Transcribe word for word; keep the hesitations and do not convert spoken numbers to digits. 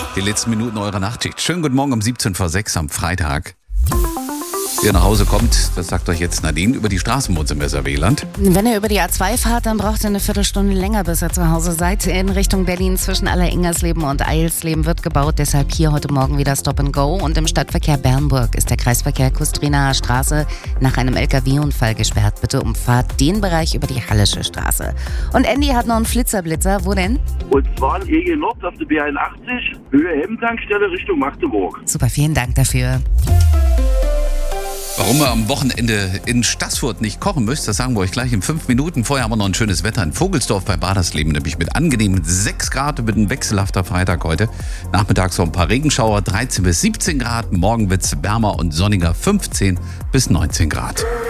Die letzten Minuten eurer Nachtschicht. Schönen guten Morgen um siebzehn vor sechs am Freitag. Wer nach Hause kommt, das sagt euch jetzt Nadine, über die Straßen bei uns im S R W-Land. Wenn ihr über die A zwei fahrt, dann braucht ihr eine Viertelstunde länger, bis ihr zu Hause seid. In Richtung Berlin zwischen Aller-Ingersleben und Eilsleben wird gebaut. Deshalb hier heute Morgen wieder Stop and Go. Und im Stadtverkehr Bernburg ist der Kreisverkehr Kustrinaer Straße nach einem L K W-Unfall gesperrt. Bitte umfahrt den Bereich über die Hallische Straße. Und Andy hat noch einen Flitzer-Blitzer. Wo denn? Und zwar in E G Nord auf der B einundachtzig, Höhe Hemmtankstelle Richtung Magdeburg. Super, vielen Dank dafür. Warum ihr am Wochenende in Stassfurt nicht kochen müsst, das sagen wir euch gleich in fünf Minuten. Vorher haben wir noch ein schönes Wetter in Vogelsdorf bei Badersleben, nämlich mit angenehmen sechs Grad, mit einem wechselhafter Freitag heute. Nachmittags so ein paar Regenschauer, dreizehn bis siebzehn Grad. Morgen wird es wärmer und sonniger, fünfzehn bis neunzehn Grad.